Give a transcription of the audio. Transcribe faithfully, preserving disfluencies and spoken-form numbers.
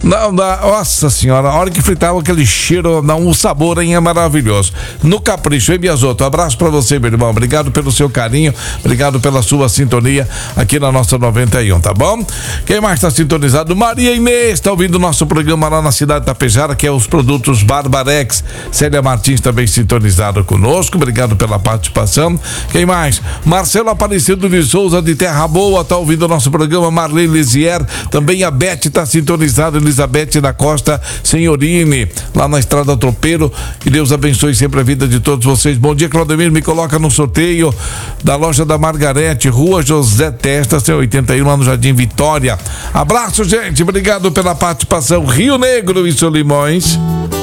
Não, nossa senhora, a hora que fritava aquele cheiro, não, o sabor hein, é maravilhoso. No Capricho, hein, Biasoto? Um abraço pra você, meu irmão. Obrigado pelo seu carinho, obrigado pela sua sintonia aqui na nossa noventa e um, tá bom? Quem mais tá sintonizado? Maria Inês, tá ouvindo o nosso programa lá na cidade de Tapejara, que é os produtos Barbarex. Célia Martins também sintonizada conosco, obrigado pela participação. Quem mais? Marcelo Aparecido de Souza de Terra Boa, tá ouvindo o nosso programa. Marlene Lisier, também a Beth tá sintonizada, Elizabeth da Costa Senhorine, lá na Estrada Tropeiro. Que Deus abençoe sempre a vida de todos vocês. Bom dia, Claudemir, me coloca no sorteio da loja da Margarete, Rua José Testa, cento e oitenta e um, lá no Jardim Vitória. Abraço, gente, obrigado pela participação. Rio Negro e Solimões.